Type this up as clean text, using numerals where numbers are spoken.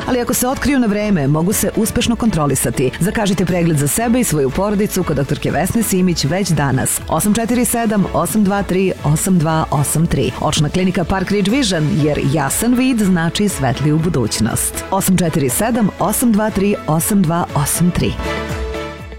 ali ako se otkriju na vreme, mogu se uspešno kontrolisati. Zakažite pregled za sebe i svoju porodicu kod doktorke Vesne Simić već danas. 847-823-8283. Očna klinika Park Ridge Vision, jer jasan vid znači svetliju budućnost. 847-823-8283.